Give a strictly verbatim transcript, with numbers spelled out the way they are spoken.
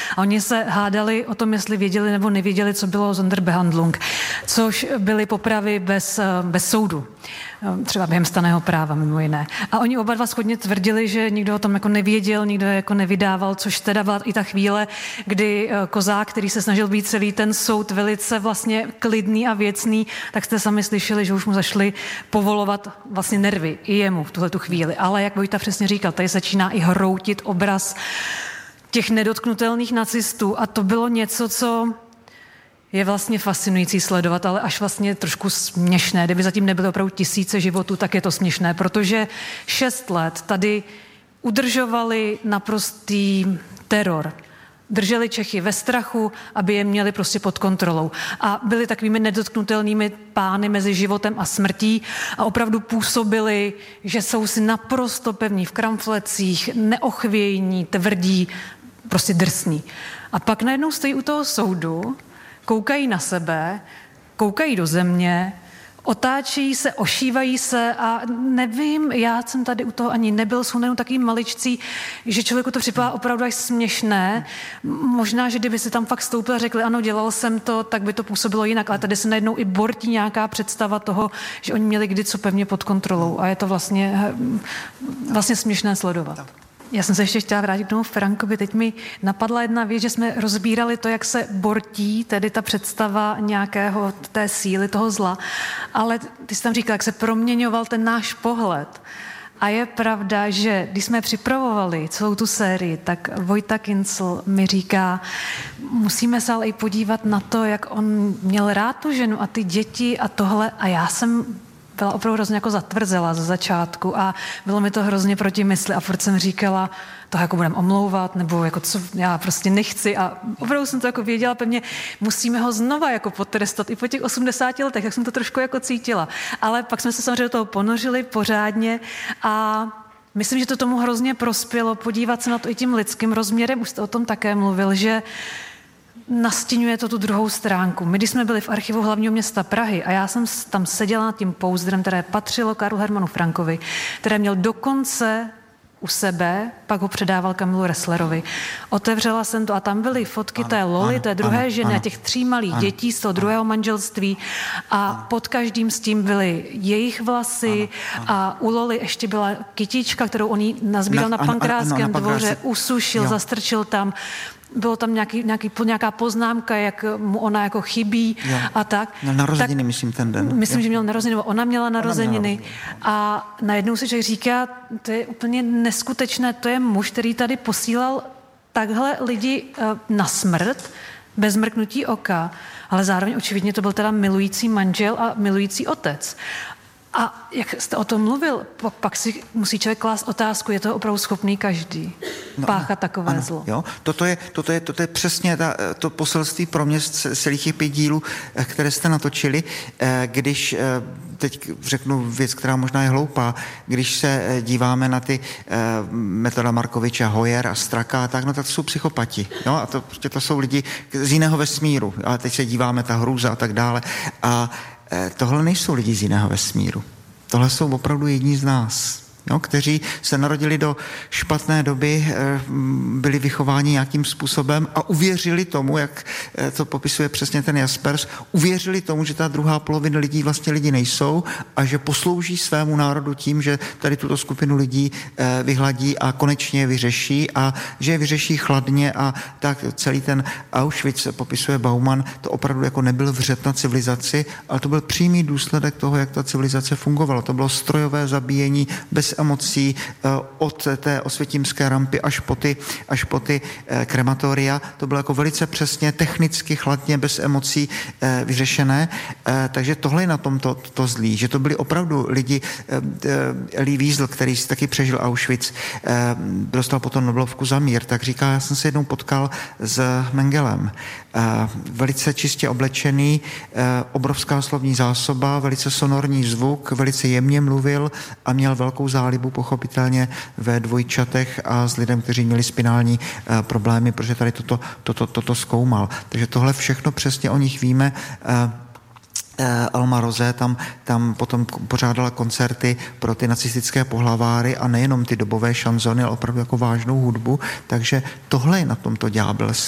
A oni se hádali o tom, jestli věděli nebo nevěděli, co bylo Sonderbehandlung, což byly popravy bez, bez soudu. Třeba během stanného práva, mimo jiné. A oni oba dva shodně tvrdili, že nikdo o tom jako nevěděl, nikdo je jako nevydával, což teda byla i ta chvíle, kdy Kozák, který se snažil být celý ten soud velice vlastně klidný a věcný, tak jste sami slyšeli, že už mu zašli povolovat vlastně nervy i jemu v tuhletu chvíli. Ale jak Vojta přesně říkal, tady začíná i hroutit obraz těch nedotknutelných nacistů a to bylo něco, co je vlastně fascinující sledovat, ale až vlastně trošku směšné. Kdyby zatím nebyly opravdu tisíce životů, tak je to směšné, protože šest let tady udržovali naprostý teror. Drželi Čechy ve strachu, aby je měli prostě pod kontrolou. A byli takovými nedotknutelnými pány mezi životem a smrtí a opravdu působili, že jsou si naprosto pevní v kramflecích, neochvějní, tvrdí, prostě drsní. A pak najednou stojí u toho soudu, koukají na sebe, koukají do země, otáčejí se, ošívají se a nevím, já jsem tady u toho ani nebyl, jsou najednou takový maličcí, že člověku to připadá opravdu až směšné. Možná, že kdyby si tam fakt stoupil a řekli, ano, dělal jsem to, tak by to působilo jinak, ale tady se najednou i bortí nějaká představa toho, že oni měli kdy co pevně pod kontrolou a je to vlastně, vlastně směšné sledovat. Já jsem se ještě chtěla vrátit k tomu Frankovi. Teď mi napadla jedna věc, že jsme rozbírali to, jak se bortí, tedy ta představa nějakého té síly, toho zla. Ale ty jsi tam říkal, jak se proměňoval ten náš pohled. A je pravda, že když jsme připravovali celou tu sérii, tak Vojta Kincl mi říká, musíme se ale i podívat na to, jak on měl rád tu ženu a ty děti a tohle. A já jsem byla opravdu hrozně jako zatvrzela ze začátku a bylo mi to hrozně proti mysli a furt jsem říkala, to jako budeme omlouvat, nebo jako co, já prostě nechci a opravdu jsem to jako věděla pevně, musíme ho znova jako potrestat i po těch osmdesáti letech, tak jsem to trošku jako cítila. Ale pak jsme se samozřejmě do toho ponořili pořádně a myslím, že to tomu hrozně prospělo podívat se na to i tím lidským rozměrem, už jste o tom také mluvil, že nastěňuje to tu druhou stránku. My, když jsme byli v archivu hlavního města Prahy a já jsem tam seděla nad tím pouzdrem, které patřilo Karlu Hermanu Frankovi, které měl dokonce u sebe, pak ho předával Kamilu Resslerovi. Otevřela jsem to a tam byly fotky ano, té Loli, ano, té druhé ano, ženy ano, a těch tří malých ano, dětí z toho druhého manželství a ano, pod každým s tím byly jejich vlasy ano, ano. A u Loli ještě byla kytička, kterou on jí nazbíral na, na Pankráckém dvoře, usušil, jo. Zastrčil tam. Bylo tam nějaký, nějaký, nějaká poznámka, jak mu ona jako chybí jo. A tak. Měl narozeniny, tak, myslím, ten den. Myslím, jo. že měl narozeniny, nebo ona měla narozeniny. Ona měla. A najednou si člověk říká, to je úplně neskutečné, to je muž, který tady posílal takhle lidi na smrt, bez mrknutí oka, ale zároveň očividně to byl teda milující manžel a milující otec. A jak jste o tom mluvil, pak si musí člověk klást otázku, je to opravdu schopný každý no, páchat takové ano, zlo. Jo. Toto, je, toto, je, toto je přesně ta, to poselství pro mě z celých těch pět dílů, které jste natočili, když, teď řeknu věc, která možná je hloupá, když se díváme na ty Metoda Markoviče, Hoyer a Straka, tak no tak to jsou psychopati. Jo? A to, prostě to jsou lidi z jiného vesmíru. A teď se díváme, ta hrůza a tak dále. A tohle nejsou lidi z jiného vesmíru. Tohle jsou opravdu jedni z nás, jo, kteří se narodili do špatné doby, byli vychováni nějakým způsobem a uvěřili tomu, jak to popisuje přesně ten Jaspers, uvěřili tomu, že ta druhá polovina lidí vlastně lidi nejsou a že poslouží svému národu tím, že tady tuto skupinu lidí vyhladí a konečně je vyřeší a že je vyřeší chladně a tak celý ten Auschwitz, popisuje Bauman, to opravdu jako nebyl vřet na civilizaci, ale to byl přímý důsledek toho, jak ta civilizace fungovala. To bylo strojové zabíjení bez emocí od té osvětímské rampy až po ty, až po ty krematoria. To bylo jako velice přesně, technicky, chladně, bez emocí vyřešené. Takže tohle je na tom to, to zlý, že to byli opravdu lidi. Elie Wiesel, který si taky přežil Auschwitz, dostal potom Nobelovku za mír, tak říká, já jsem se jednou potkal s Mengelem. Velice čistě oblečený, obrovská slovní zásoba, velice sonorní zvuk, velice jemně mluvil a měl velkou zálibu pochopitelně ve dvojčatech a s lidem, kteří měli spinální uh, problémy, protože tady toto, toto, toto zkoumal. Takže tohle všechno přesně o nich víme. Uh, Alma Rose tam, tam potom pořádala koncerty pro ty nacistické pohlaváry a nejenom ty dobové šanzony, ale opravdu jako vážnou hudbu. Takže tohle je na tomto ďábelské.